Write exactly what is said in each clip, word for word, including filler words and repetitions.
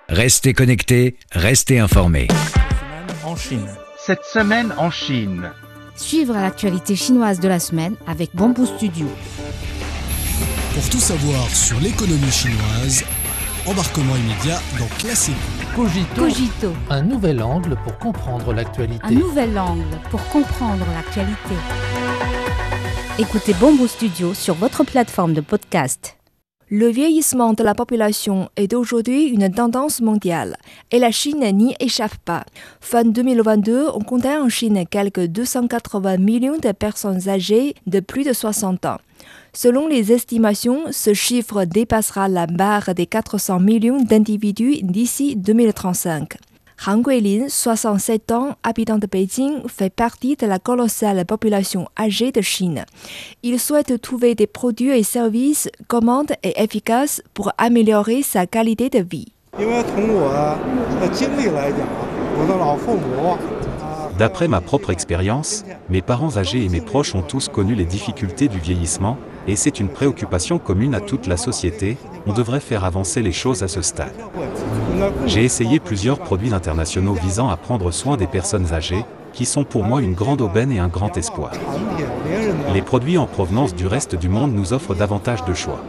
Restez connectés, restez informés. En Chine. Cette semaine en Chine. Suivre l'actualité chinoise de la semaine avec Bamboo Studio. Pour tout savoir sur l'économie chinoise, embarquement immédiat dans Classico. Cogito. Cogito. Un nouvel angle pour comprendre l'actualité. Un nouvel angle pour comprendre l'actualité. Écoutez Bamboo Studio sur votre plateforme de podcast. Le vieillissement de la population est aujourd'hui une tendance mondiale et la Chine n'y échappe pas. Fin deux mille vingt-deux, on comptait en Chine quelques deux cent quatre-vingts millions de personnes âgées de plus de soixante ans. Selon les estimations, ce chiffre dépassera la barre des quatre cents millions d'individus d'ici deux mille trente-cinq. Han Guilin, soixante-sept ans, habitant de Beijing, fait partie de la colossale population âgée de Chine. Il souhaite trouver des produits et services commodes et efficaces pour améliorer sa qualité de vie. D'après ma propre expérience, mes parents âgés et mes proches ont tous connu les difficultés du vieillissement, et c'est une préoccupation commune à toute la société. On devrait faire avancer les choses à ce stade. J'ai essayé plusieurs produits internationaux visant à prendre soin des personnes âgées, qui sont pour moi une grande aubaine et un grand espoir. Les produits en provenance du reste du monde nous offrent davantage de choix.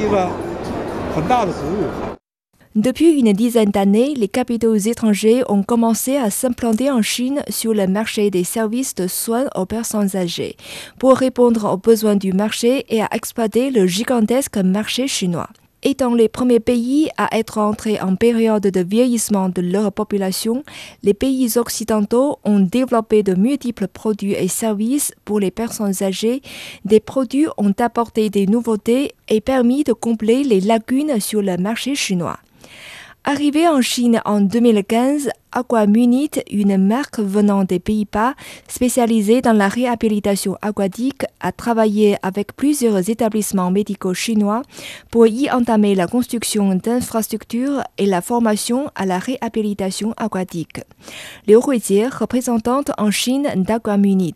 Depuis une dizaine d'années, les capitaux étrangers ont commencé à s'implanter en Chine sur le marché des services de soins aux personnes âgées, pour répondre aux besoins du marché et à exploiter le gigantesque marché chinois. Étant les premiers pays à être entrés en période de vieillissement de leur population, les pays occidentaux ont développé de multiples produits et services pour les personnes âgées. Des produits ont apporté des nouveautés et permis de combler les lacunes sur le marché chinois. Arrivé en Chine en deux mille quinze, Aquamunit, une marque venant des Pays-Bas spécialisée dans la réhabilitation aquatique, a travaillé avec plusieurs établissements médicaux chinois pour y entamer la construction d'infrastructures et la formation à la réhabilitation aquatique. Liu Huijie, représentante en Chine d'Aquamunit.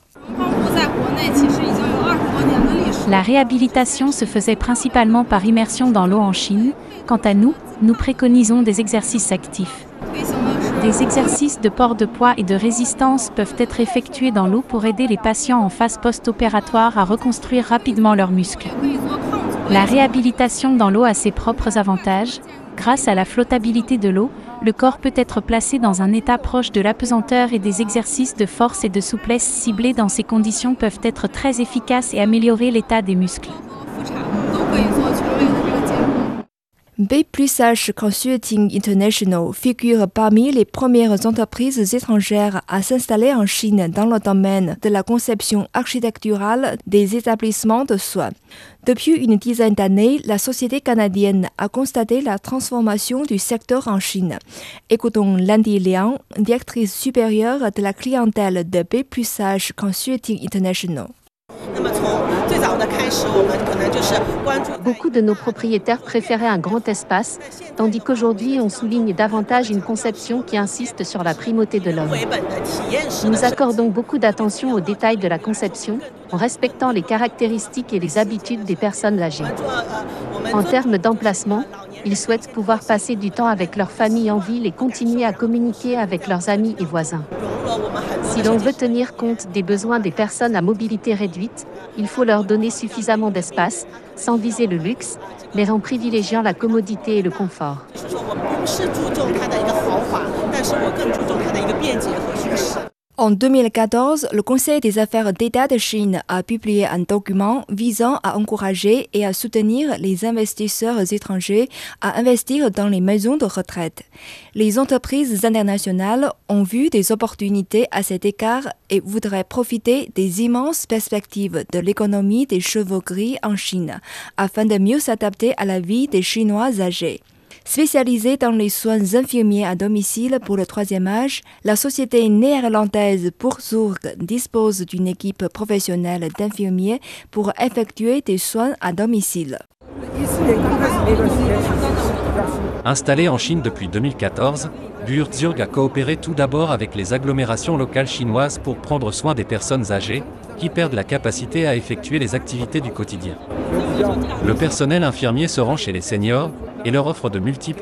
La réhabilitation se faisait principalement par immersion dans l'eau en Chine. Quant à nous, nous préconisons des exercices actifs. Des exercices de port de poids et de résistance peuvent être effectués dans l'eau pour aider les patients en phase post-opératoire à reconstruire rapidement leurs muscles. La réhabilitation dans l'eau a ses propres avantages. Grâce à la flottabilité de l'eau, le corps peut être placé dans un état proche de l'apesanteur et des exercices de force et de souplesse ciblés dans ces conditions peuvent être très efficaces et améliorer l'état des muscles. B plus H Consulting International figure parmi les premières entreprises étrangères à s'installer en Chine dans le domaine de la conception architecturale des établissements de soins. Depuis une dizaine d'années, la société canadienne a constaté la transformation du secteur en Chine. Écoutons Landy Liang, directrice supérieure de la clientèle de B plus H Consulting International. Beaucoup de nos propriétaires préféraient un grand espace, tandis qu'aujourd'hui on souligne davantage une conception qui insiste sur la primauté de l'homme. Nous accordons beaucoup d'attention aux détails de la conception, en respectant les caractéristiques et les habitudes des personnes âgées. En termes d'emplacement, ils souhaitent pouvoir passer du temps avec leur famille en ville et continuer à communiquer avec leurs amis et voisins. Si l'on veut tenir compte des besoins des personnes à mobilité réduite, il faut leur donner suffisamment d'espace, sans viser le luxe, mais en privilégiant la commodité et le confort. En deux mille quatorze, le Conseil des affaires d'État de Chine a publié un document visant à encourager et à soutenir les investisseurs étrangers à investir dans les maisons de retraite. Les entreprises internationales ont vu des opportunités à cet égard et voudraient profiter des immenses perspectives de l'économie des cheveux gris en Chine, afin de mieux s'adapter à la vie des Chinois âgés. Spécialisée dans les soins infirmiers à domicile pour le troisième âge, la société néerlandaise Boursorg dispose d'une équipe professionnelle d'infirmiers pour effectuer des soins à domicile. Installée en Chine depuis deux mille quatorze, Boursorg a coopéré tout d'abord avec les agglomérations locales chinoises pour prendre soin des personnes âgées, qui perdent la capacité à effectuer les activités du quotidien. Le personnel infirmier se rend chez les seniors et leur offre de multiples